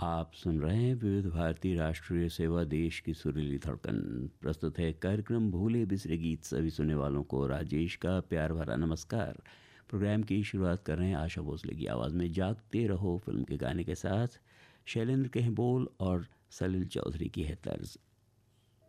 आप सुन रहे हैं विविध भारती राष्ट्रीय सेवा, देश की सुरीली धड़कन। प्रस्तुत है कार्यक्रम भूले बिसरे गीत। सभी सुनने वालों को राजेश का प्यार भरा नमस्कार। प्रोग्राम की शुरुआत कर रहे हैं आशा भोसले की आवाज़ में जागते रहो फिल्म के गाने के साथ। शैलेंद्र के हैं बोल और सलील चौधरी की है तर्ज।